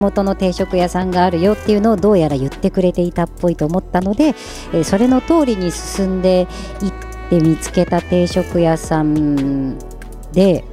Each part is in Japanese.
元の定食屋さんがあるよっていうのをどうやら言ってくれていたっぽいと思ったので、それの通りに進んでいって見つけた定食屋さんで、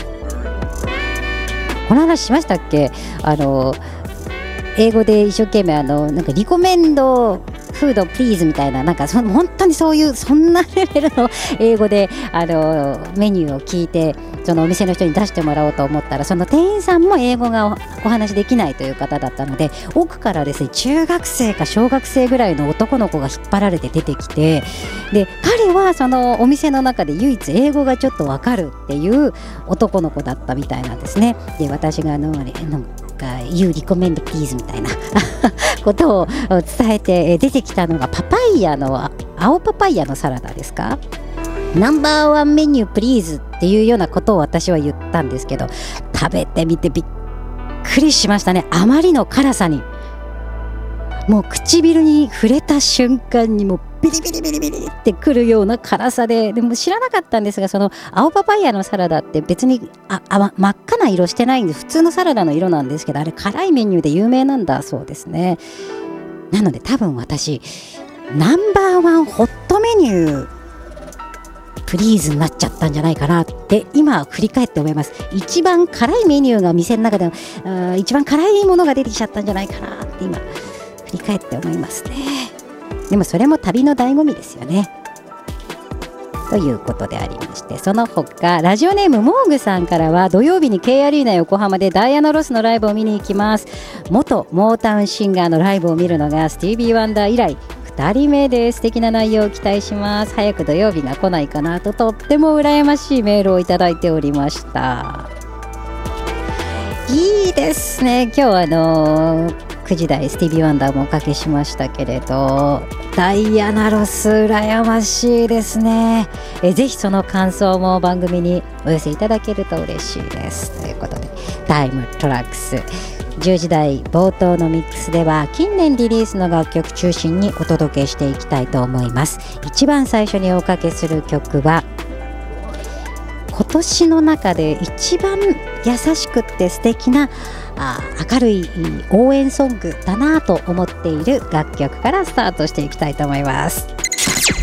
この話しましたっけ？英語で一生懸命なんかリコメンドフードプリーズみたいな、なんか本当にそういうそんなレベルの英語でメニューを聞いて、そのお店の人に出してもらおうと思ったら、その店員さんも英語がお話できないという方だったので、奥からですね、中学生か小学生ぐらいの男の子が引っ張られて出てきて、で彼はそのお店の中で唯一英語がちょっとわかるっていう男の子だったみたいなんですね。で私がYou recommend please みたいなことを伝えて出てきたのが青パパイヤのサラダですか。ナンバーワンメニュープリーズっていうようなことを私は言ったんですけど、食べてみてびっくりしましたね。あまりの辛さにもう唇に触れた瞬間にもうビリビリビリビリってくるような辛さで、でも知らなかったんですが、その青パパイヤのサラダって別に真っ赤な色してないんで、普通のサラダの色なんですけど、あれ辛いメニューで有名なんだそうですね。なので多分私ナンバーワンホットメニュープリーズになっちゃったんじゃないかなって今振り返って思います。一番辛いメニューが店の中で一番辛いものが出てきちゃったんじゃないかなって今振り返って思いますね。でもそれも旅の醍醐味ですよね。ということでありまして、その他ラジオネームモーグさんからは、土曜日に K アリーナ横浜でダイアナ・ロスのライブを見に行きます。元モータウンシンガーのライブを見るのがスティービー・ワンダー以来2人目です。素敵な内容を期待します。早く土曜日が来ないかなと、とっても羨ましいメールをいただいておりました。いいですね。今日9時台スティービー・ワンダーもおかけしましたけれど、ダイアナ・ロス羨ましいですね。ぜひその感想も番組にお寄せいただけると嬉しいです。ということでタイムトラックス10時台冒頭のミックスでは、近年リリースの楽曲中心にお届けしていきたいと思います。一番最初におかけする曲は、今年の中で一番優しくって素敵な明るい応援ソングだなと思っている楽曲からスタートしていきたいと思います。